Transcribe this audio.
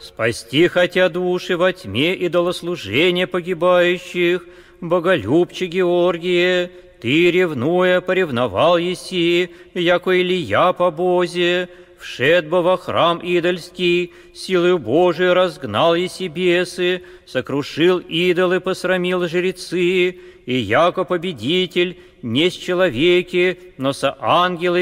спасти хотя души во тьме идолослужения погибающих, боголюбче Георгие, ты, ревнуя, поревновал еси, яко Илия по Бозе, вшед бы во храм идольский, силою Божией разгнал еси бесы, сокрушил идолы, посрамил жрецы, и яко победитель не с человеки, но со ангелы